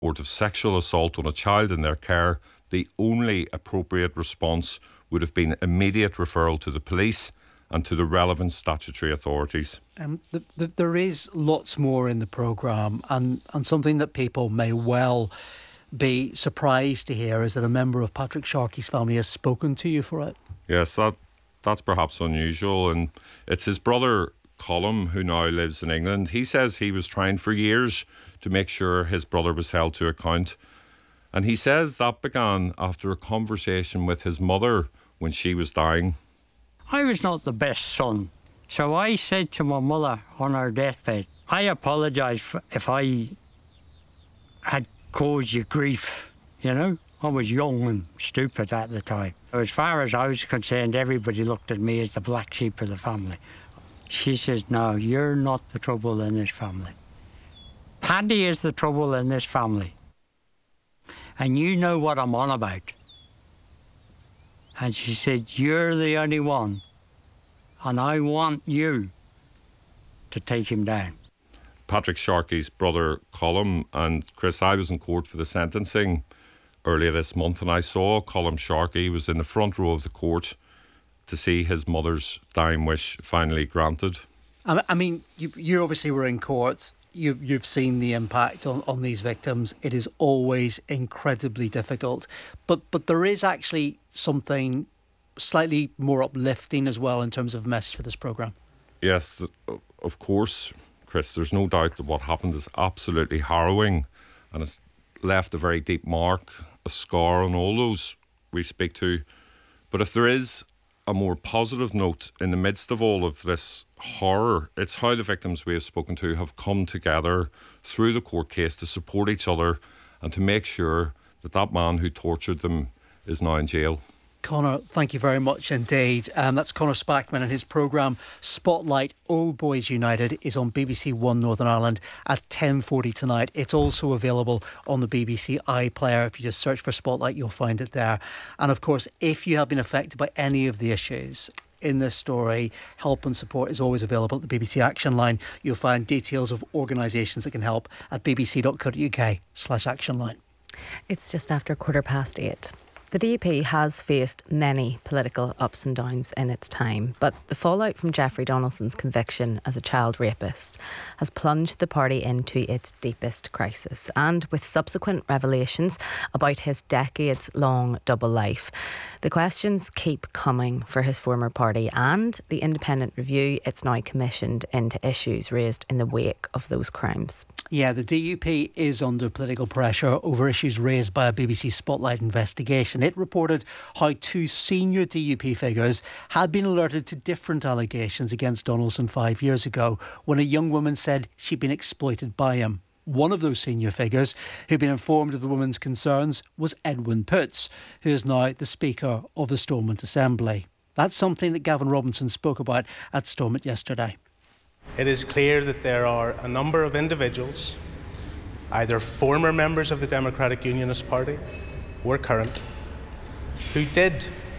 report of sexual assault on a child in their care, the only appropriate response would have been immediate referral to the police and to the relevant statutory authorities. There is lots more in the programme, and something that people may well be surprised to hear is that a member of Patrick Sharkey's family has spoken to you for it. Yes, that's perhaps unusual, and it's his brother Colm, who now lives in England. He says he was trying for years to make sure his brother was held to account, and he says that began after a conversation with his mother when she was dying. I was not the best son, so I said to my mother on her deathbed, I apologise if I had caused you grief, you know. I was young and stupid at the time. As far as I was concerned, everybody looked at me as the black sheep of the family. She says, no, you're not the trouble in this family. Paddy is the trouble in this family. And you know what I'm on about. And she said, you're the only one. And I want you to take him down. Patrick Sharkey's brother Colm, and Chris, I was in court for the sentencing earlier this month, and I saw Colm Sharkey was in the front row of the court to see his mother's dying wish finally granted. I mean, you obviously were in court. You've seen the impact on these victims. It is always incredibly difficult. But there is actually something slightly more uplifting as well in terms of a message for this programme. Yes, of course, Chris. There's no doubt that what happened is absolutely harrowing, and it's left a very deep mark, a scar on all those we speak to. But if there is a more positive note in the midst of all of this horror, it's how the victims we have spoken to have come together through the court case to support each other and to make sure that that man who tortured them is now in jail. Conor, thank you very much indeed. That's Conor Spackman, and his programme Spotlight Old Boys United is on BBC One Northern Ireland at 10:40 tonight. It's also available on the BBC iPlayer. If you just search for Spotlight, you'll find it there. And of course, if you have been affected by any of the issues in this story, help and support is always available at the BBC Action Line. You'll find details of organisations that can help at bbc.co.uk/actionline. It's just after 8:15. The DUP has faced many political ups and downs in its time, but the fallout from Jeffrey Donaldson's conviction as a child rapist has plunged the party into its deepest crisis, and with subsequent revelations about his decades-long double life, the questions keep coming for his former party and the independent review it's now commissioned into issues raised in the wake of those crimes. Yeah, the DUP is under political pressure over issues raised by a BBC Spotlight investigation. It reported how two senior DUP figures had been alerted to different allegations against Donaldson 5 years ago when a young woman said she'd been exploited by him. One of those senior figures who'd been informed of the woman's concerns was Edwin Poots, who is now the Speaker of the Stormont Assembly. That's something that Gavin Robinson spoke about at Stormont yesterday. It is clear that there are a number of individuals, either former members of the Democratic Unionist Party or current, who did